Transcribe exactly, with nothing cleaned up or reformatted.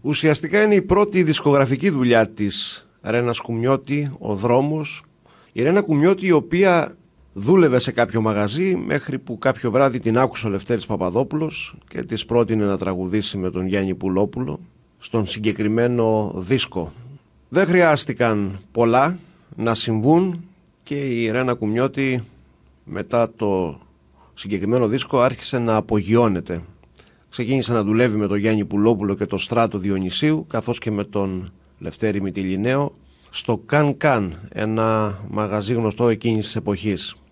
Ουσιαστικά είναι η πρώτη δισκογραφική δουλειά της Ρένας Κουμιώτη, ο δρόμος. Η Ρένα Κουμιώτη, η οποία δούλευε σε κάποιο μαγαζί μέχρι που κάποιο βράδυ την άκουσε ο Λευτέρης Παπαδόπουλος και της πρότεινε να τραγουδήσει με τον Γιάννη Πουλόπουλο στον συγκεκριμένο δίσκο. Δεν χρειάστηκαν πολλά να συμβούν και η Ρένα Κουμιώτη μετά το συγκεκριμένο δίσκο άρχισε να απογειώνεται. Ξεκίνησε να δουλεύει με τον Γιάννη Πουλόπουλο και τον Στράτο Διονυσίου, καθώς και με τον Λευτέρη Μητυλινέο στο Καν Καν, ένα μαγαζί γνωστό εκείνης της εποχής.